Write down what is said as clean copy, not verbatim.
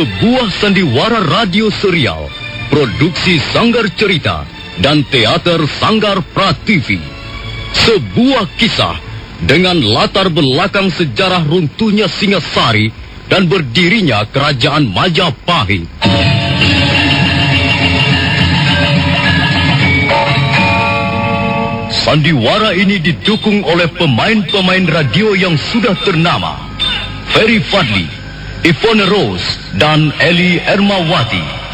sebuah sandiwara radio serial, produksi Sanggar Cerita dan teater Sanggar Prativi. Sebuah kisah dengan latar belakang sejarah runtuhnya Singasari dan berdirinya Kerajaan Majapahit. Sandiwara ini didukung oleh pemain-pemain radio yang sudah ternama, Ferry Fadli, Ivone Rose, dan Eli Ermawati.